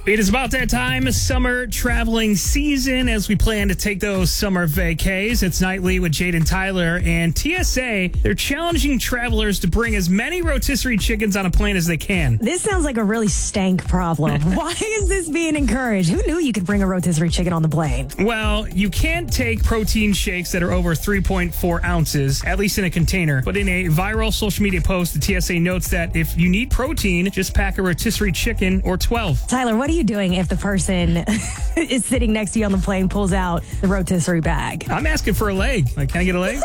It is about that time, summer traveling season, as we plan to take those summer vacays. It's Nightly with Jade and Tyler, and TSA, they're challenging travelers to bring as many rotisserie chickens on a plane as they can. This sounds like a really stank problem. Why is this being encouraged? Who knew you could bring a rotisserie chicken on the plane? Well, you can't take protein shakes that are over 3.4 ounces, at least in a container. But in a viral social media post, the TSA notes that if you need protein, just pack a rotisserie chicken or 12. Tyler, what are you doing if the person is sitting next to you on the plane, pulls out the rotisserie bag? I'm asking for a leg. Like, can I get a leg?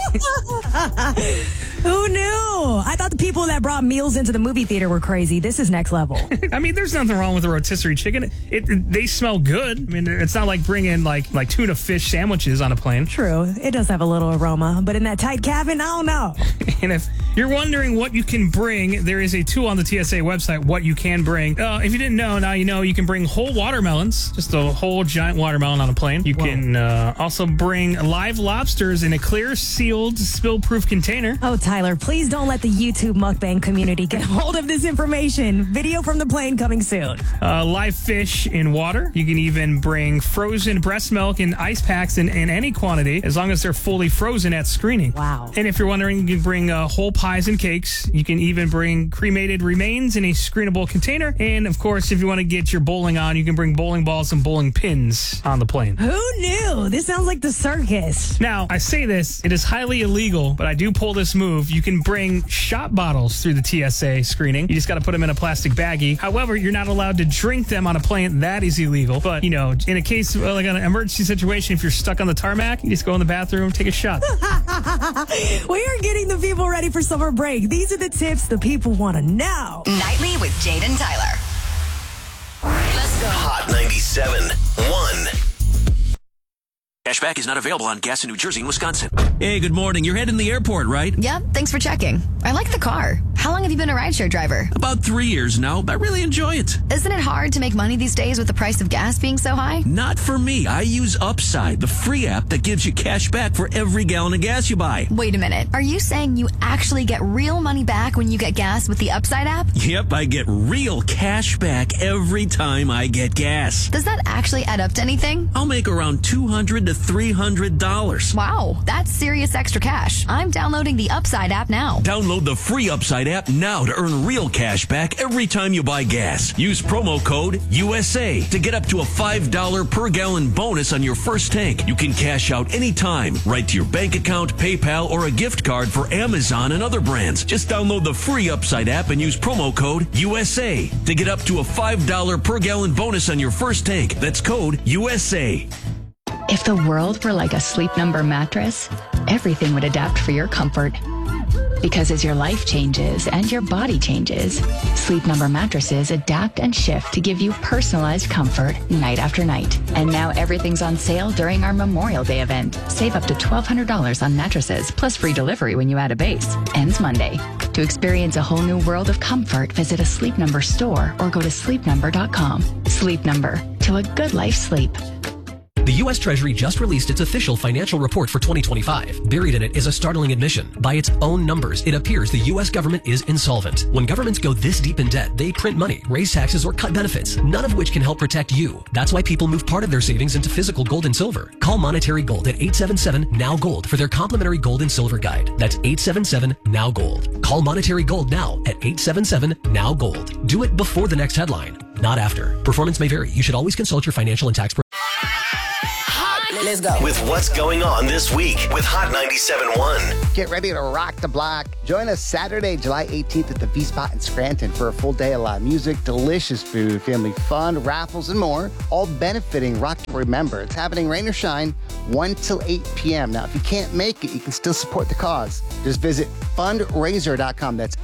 Who knew? I thought the people that brought meals into the movie theater were crazy. This is next level. I mean, there's nothing wrong with a rotisserie chicken. They smell good. I mean, it's not like bringing like tuna fish sandwiches on a plane. True. It does have a little aroma, but in that tight cabin, I don't know. And if you're wondering what you can bring, there is a tool on the TSA website, what you can bring. If you didn't know, now you know. You can bring whole watermelons, just a whole giant watermelon on a plane. You can also bring live lobsters in a clear, sealed, spill-proof container. Oh, Tyler, please don't let the YouTube mukbang community get a hold of this information. Video from the plane coming soon. Live fish in water. You can even bring frozen breast milk in ice packs in any quantity, as long as they're fully frozen at screening. Wow. And if you're wondering, you can bring whole pies and cakes. You can even bring cremated remains in a screenable container. And, of course, if you want to get your bowling on, you can bring bowling balls and bowling pins on the plane. Who knew? This sounds like the circus. Now, I say this, it is highly illegal, but I do pull this move. You can bring shot bottles through the TSA screening. You just got to put them in a plastic baggie. However, you're not allowed to drink them on a plane. That is illegal. But, you know, in a case of like an emergency situation, if you're stuck on the tarmac, you just go in the bathroom, take a shot. We are getting the people ready for summer break. These are the tips the people want to know. Nightly with Jade and Tyler. Let's go. Hot 97.1. Cashback is not available on gas in New Jersey and Wisconsin. Hey, good morning. You're heading to the airport, right? Yep, thanks for checking. I like the car. How long have you been a rideshare driver? About 3 years now. I really enjoy it. Isn't it hard to make money these days with the price of gas being so high? Not for me. I use Upside, the free app that gives you cash back for every gallon of gas you buy. Wait a minute. Are you saying you actually get real money back when you get gas with the Upside app? Yep, I get real cash back every time I get gas. Does that actually add up to anything? I'll make around $200 to $300. Wow, that's serious extra cash. I'm downloading the Upside app now. Download the free Upside app now to earn real cash back every time you buy gas. Use promo code USA to get up to a $5 per gallon bonus on your first tank. You can cash out anytime, right to your bank account, PayPal, or a gift card for Amazon and other brands. Just download the free Upside app and use promo code USA to get up to a $5 per gallon bonus on your first tank. That's code USA. If the world were like a Sleep Number mattress, everything would adapt for your comfort. Because as your life changes and your body changes, Sleep Number mattresses adapt and shift to give you personalized comfort night after night. And now everything's on sale during our Memorial Day event. Save up to $1,200 on mattresses, plus free delivery when you add a base. Ends Monday. To experience a whole new world of comfort, visit a Sleep Number store or go to sleepnumber.com. Sleep Number. To a good life sleep. The U.S. Treasury just released its official financial report for 2025. Buried in it is a startling admission. By its own numbers, it appears the U.S. government is insolvent. When governments go this deep in debt, they print money, raise taxes, or cut benefits, none of which can help protect you. That's why people move part of their savings into physical gold and silver. Call Monetary Gold at 877-NOW-GOLD for their complimentary gold and silver guide. That's 877-NOW-GOLD. Call Monetary Gold now at 877-NOW-GOLD. Do it before the next headline, not after. Performance may vary. You should always consult your financial and tax Let's go. With what's going on this week with Hot 97.1. Get ready to rock the block. Join us Saturday, July 18th at the V-Spot in Scranton for a full day of live music, delicious food, family fun, raffles, and more, all benefiting Rock. Remember, it's happening rain or shine, 1 till 8 p.m. Now, if you can't make it, you can still support the cause. Just visit fundrazr.com. That's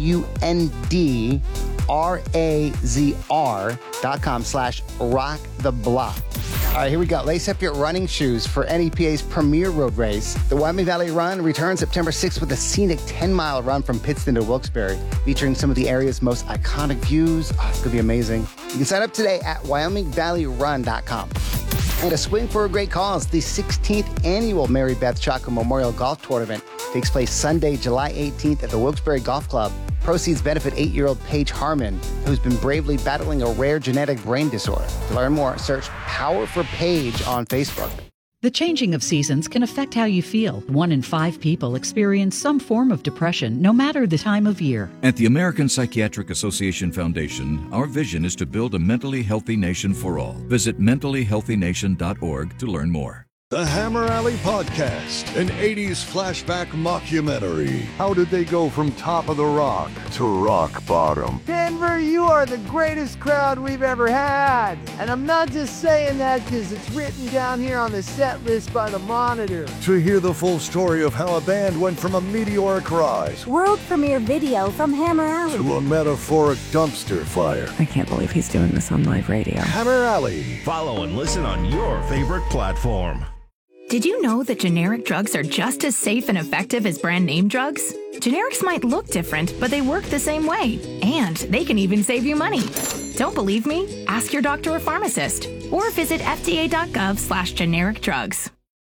fundrazr.com/rocktheblock. All right, here we go. Lace up your running shoes for NEPA's premier road race. The Wyoming Valley Run returns September 6th with a scenic 10-mile run from Pittston to Wilkes-Barre, featuring some of the area's most iconic views. Oh, it's going to be amazing. You can sign up today at wyomingvalleyrun.com. And a swing for a great cause. The 16th annual Mary Beth Chaka Memorial Golf Tournament takes place Sunday, July 18th at the Wilkes-Barre Golf Club. Proceeds benefit 8-year-old Paige Harmon, who's been bravely battling a rare genetic brain disorder. To learn more, search Power for Paige on Facebook. The changing of seasons can affect how you feel. 1 in 5 people experience some form of depression, no matter the time of year. At the American Psychiatric Association Foundation, our vision is to build a mentally healthy nation for all. Visit mentallyhealthynation.org to learn more. The Hammer Alley Podcast, an 80s flashback mockumentary. How did they go from top of the rock to rock bottom? Denver, you are the greatest crowd we've ever had. And I'm not just saying that because it's written down here on the set list by the Monitor. To hear the full story of how a band went from a meteoric rise, world premiere video from Hammer Alley, to a metaphoric dumpster fire. I can't believe he's doing this on live radio. Hammer Alley. Follow and listen on your favorite platform. Did you know that generic drugs are just as safe and effective as brand name drugs? Generics might look different, but they work the same way. And they can even save you money. Don't believe me? Ask your doctor or pharmacist. Or visit fda.gov/generic drugs.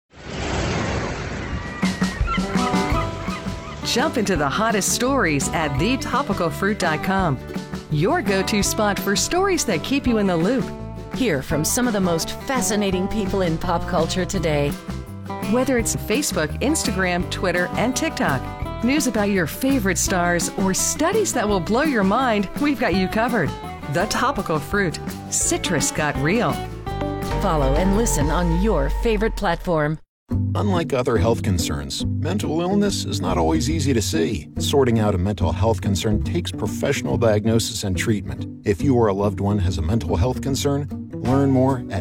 Jump into the hottest stories at thetopicalfruit.com. Your go-to spot for stories that keep you in the loop. Hear from some of the most fascinating people in pop culture today. Whether it's Facebook, Instagram, Twitter, and TikTok, news about your favorite stars, or studies that will blow your mind, we've got you covered. The Topical Fruit. Citrus got real. Follow and listen on your favorite platform. Unlike other health concerns, mental illness is not always easy to see. Sorting out a mental health concern takes professional diagnosis and treatment. If you or a loved one has a mental health concern, learn more at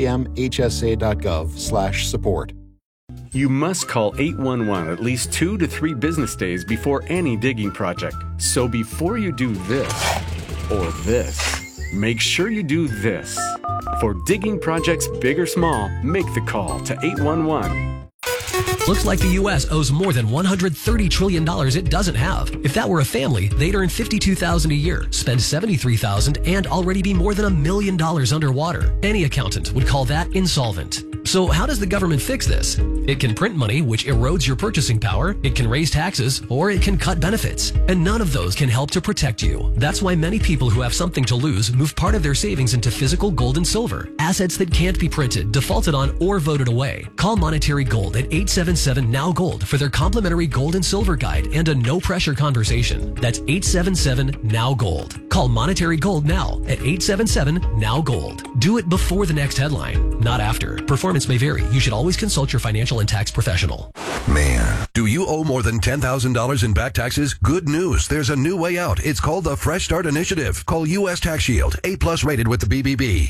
samhsa.gov/support. You must call 811 at least 2 to 3 business days before any digging project. So before you do this or this, make sure you do this. For digging projects big or small, make the call to 811. Looks like the U.S. owes more than $130 trillion it doesn't have. If that were a family, they'd earn $52,000 a year, spend $73,000, and already be more than $1 million underwater. Any accountant would call that insolvent. So how does the government fix this? It can print money, which erodes your purchasing power, it can raise taxes, or it can cut benefits. And none of those can help to protect you. That's why many people who have something to lose move part of their savings into physical gold and silver, assets that can't be printed, defaulted on, or voted away. Call Monetary Gold at 877-NOW-GOLD for their complimentary gold and silver guide and a no-pressure conversation. That's 877-NOW-GOLD. Call Monetary Gold now at 877-NOW-GOLD. Do it before the next headline, not after. Performance may vary. You should always consult your financial and tax professional. Man, do you owe more than $10,000 in back taxes? Good news. There's a new way out. It's called the Fresh Start Initiative. Call U.S. Tax Shield, A+ rated with the BBB,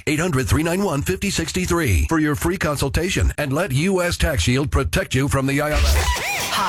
800-391-5063 for your free consultation and let U.S. Tax Shield protect you from the IRS.